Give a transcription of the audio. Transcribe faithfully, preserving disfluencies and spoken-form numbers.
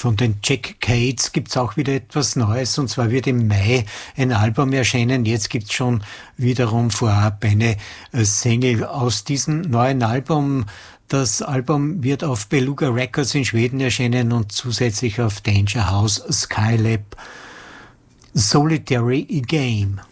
Von den Jack Cates gibt's auch wieder etwas Neues, und zwar wird im Mai ein Album erscheinen. Jetzt gibt's schon wiederum vorab eine Single aus diesem neuen Album. Das Album wird auf Beluga Records in Schweden erscheinen und zusätzlich auf Danger House Skylab. Solitary Game.